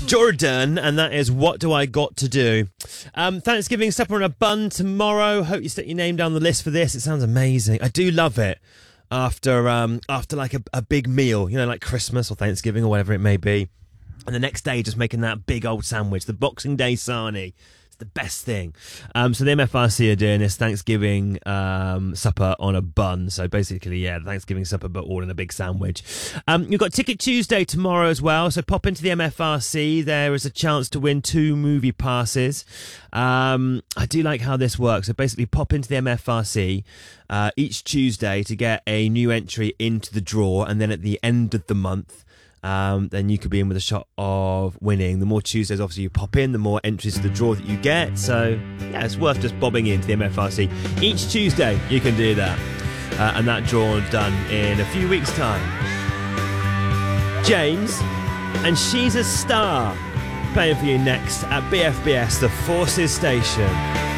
Jordan, and that is What Do I Got to Do. Thanksgiving supper on a bun tomorrow. Hope you stick your name down the list for this. It sounds amazing. I do love it after like a big meal, you know, like Christmas or Thanksgiving or whatever it may be. And the next day, just making that big old sandwich, the Boxing Day sarnie. It's the best thing. So the MFRC are doing this Thanksgiving supper on a bun. So basically, yeah, the Thanksgiving supper, but all in a big sandwich. You've got Ticket Tuesday tomorrow as well. So pop into the MFRC. There is a chance to win 2 movie passes. I do like how this works. So basically, pop into the MFRC each Tuesday to get a new entry into the draw. And then at the end of the month, then you could be in with a shot of winning. The more Tuesdays, obviously, you pop in, the more entries to the draw that you get. So, yeah, it's worth just bobbing into the MFRC. Each Tuesday, you can do that. And that draw done in a few weeks' time. James, and She's a Star, playing for you next at BFBS, the Forces Station.